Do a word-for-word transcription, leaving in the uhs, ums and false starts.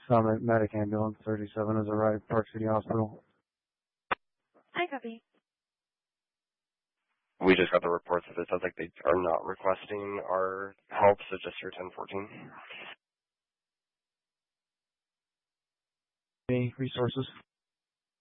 Summit Medic Ambulance thirty-seven has arrived, Park City Hospital. I copy. We just got the reports that it sounds like they are not requesting our help, so just your ten fourteen. Any resources?